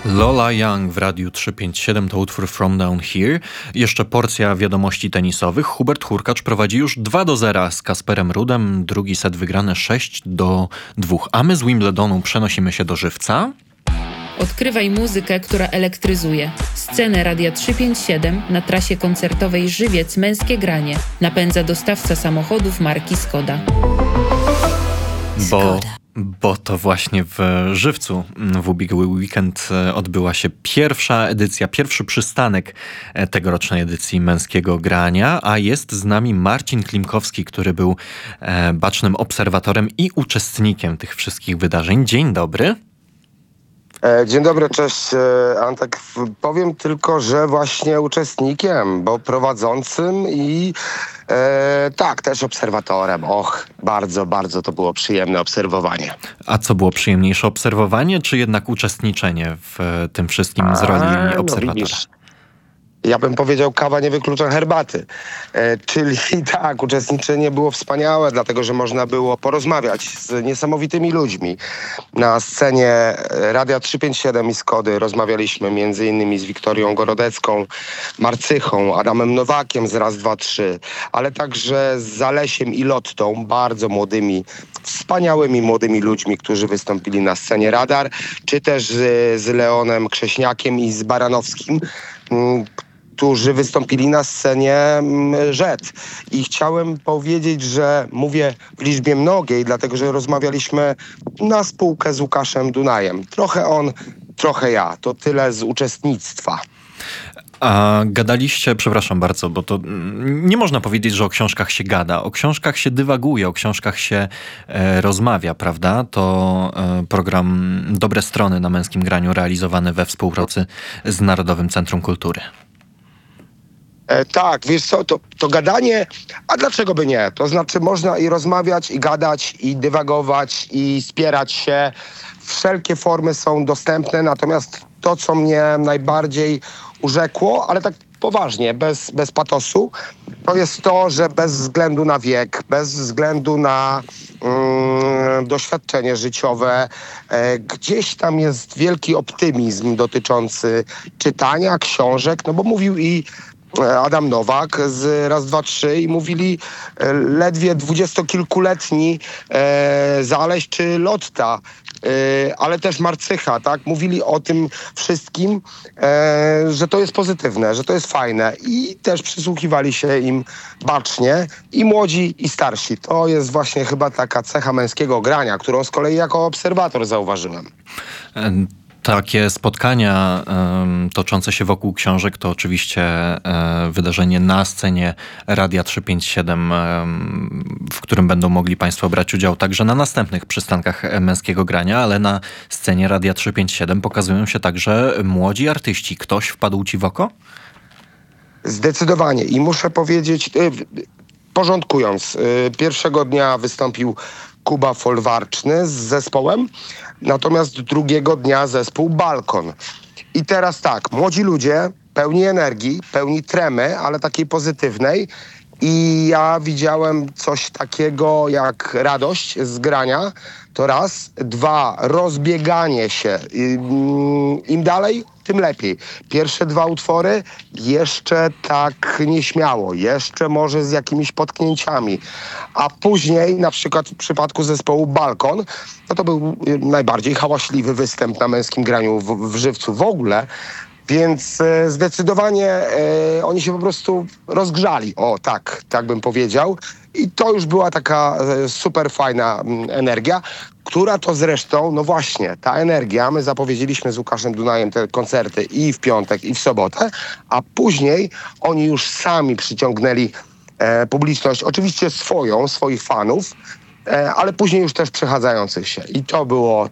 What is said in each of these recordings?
Lola Young w Radiu 357 to utwór From Down Here. Jeszcze porcja wiadomości tenisowych. Hubert Hurkacz prowadzi już 2-0 z Kasperem Ruudem. Drugi set wygrany 6-2. A my z Wimbledonu przenosimy się do Żywca. Odkrywaj muzykę, która elektryzuje. Scenę Radia 357 na trasie koncertowej Żywiec Męskie Granie napędza dostawca samochodów marki Skoda. Bo to właśnie w Żywcu w ubiegły weekend odbyła się pierwsza edycja, pierwszy przystanek tegorocznej edycji Męskiego Grania, a jest z nami Marcin Klimkowski, który był bacznym obserwatorem i uczestnikiem tych wszystkich wydarzeń. Dzień dobry. Dzień dobry, cześć Antek. Powiem tylko, że właśnie uczestnikiem, bo prowadzącym i tak, też obserwatorem. Bardzo, bardzo to było przyjemne obserwowanie. A co było przyjemniejsze, obserwowanie czy jednak uczestniczenie w tym wszystkim z roli obserwatora? Widzisz, ja bym powiedział, kawa nie wyklucza herbaty. Czyli tak, uczestniczenie było wspaniałe, dlatego że można było porozmawiać z niesamowitymi ludźmi. Na scenie Radia 357 i Skody rozmawialiśmy m.in. z Wiktorią Gorodecką, Marcychą, Adamem Nowakiem z Raz, Dwa, Trzy, ale także z Zalesiem i Lottą, bardzo młodymi, wspaniałymi młodymi ludźmi, którzy wystąpili na scenie Radar, czy też z Leonem Krześniakiem i z Baranowskim, którzy wystąpili na scenie Rzet. I chciałem powiedzieć, że mówię w liczbie mnogiej, dlatego że rozmawialiśmy na spółkę z Łukaszem Dunajem. Trochę on, trochę ja. To tyle z uczestnictwa. A gadaliście, przepraszam bardzo, bo to nie można powiedzieć, że o książkach się gada. O książkach się dywaguje, o książkach się rozmawia, prawda? To program Dobre Strony na Męskim Graniu realizowany we współpracy z Narodowym Centrum Kultury. Tak, wiesz co, to gadanie, a dlaczego by nie? To znaczy można i rozmawiać, i gadać, i dywagować, i spierać się. Wszelkie formy są dostępne, natomiast to, co mnie najbardziej urzekło, ale tak poważnie, bez patosu, to jest to, że bez względu na wiek, bez względu na doświadczenie życiowe, gdzieś tam jest wielki optymizm dotyczący czytania książek, no bo mówił i Adam Nowak z Raz, Dwa, Trzy i mówili ledwie dwudziestokilkuletni Zaleś czy Lotta, ale też Marcycha, tak? Mówili o tym wszystkim, że to jest pozytywne, że to jest fajne i też przysłuchiwali się im bacznie i młodzi i starsi. To jest właśnie chyba taka cecha Męskiego Grania, którą z kolei jako obserwator zauważyłem. Takie spotkania toczące się wokół książek to oczywiście wydarzenie na scenie Radia 357, w którym będą mogli Państwo brać udział także na następnych przystankach Męskiego Grania, ale na scenie Radia 357 pokazują się także młodzi artyści. Ktoś wpadł Ci w oko? Zdecydowanie i muszę powiedzieć, porządkując, pierwszego dnia wystąpił Kuba Folwarczny z zespołem, natomiast drugiego dnia zespół Balkon. I teraz tak, młodzi ludzie, pełni energii, pełni tremy, ale takiej pozytywnej. I ja widziałem coś takiego jak radość z grania, to raz. Dwa, rozbieganie się. Im dalej, tym lepiej. Pierwsze dwa utwory jeszcze tak nieśmiało, jeszcze może z jakimiś potknięciami. A później, na przykład w przypadku zespołu Balkon, no to był najbardziej hałaśliwy występ na Męskim Graniu w Żywcu w ogóle. Więc zdecydowanie oni się po prostu rozgrzali. O, tak bym powiedział. I to już była taka super fajna energia, która to zresztą, no właśnie, ta energia, my zapowiedzieliśmy z Łukaszem Dunajem te koncerty i w piątek, i w sobotę, a później oni już sami przyciągnęli publiczność, oczywiście swoich fanów, ale później już też przechadzających się. I to było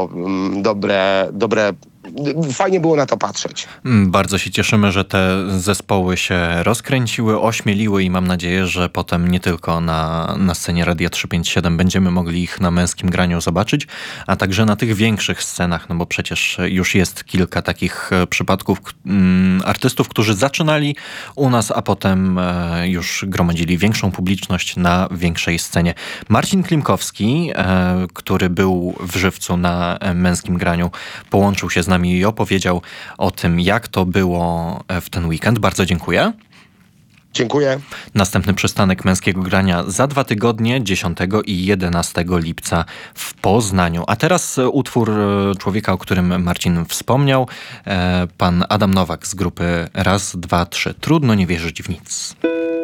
dobre. Fajnie było na to patrzeć. Bardzo się cieszymy, że te zespoły się rozkręciły, ośmieliły i mam nadzieję, że potem nie tylko na scenie Radia 357 będziemy mogli ich na Męskim Graniu zobaczyć, a także na tych większych scenach, no bo przecież już jest kilka takich przypadków artystów, którzy zaczynali u nas, a potem już gromadzili większą publiczność na większej scenie. Marcin Klimkowski, który był w Żywcu na Męskim Graniu, połączył się z nami nami i opowiedział o tym, jak to było w ten weekend. Bardzo dziękuję. Dziękuję. Następny przystanek Męskiego Grania za 2 tygodnie, 10 i 11 lipca w Poznaniu. A teraz utwór człowieka, o którym Marcin wspomniał, pan Adam Nowak z grupy Raz, Dwa, Trzy. Trudno nie wierzyć w nic.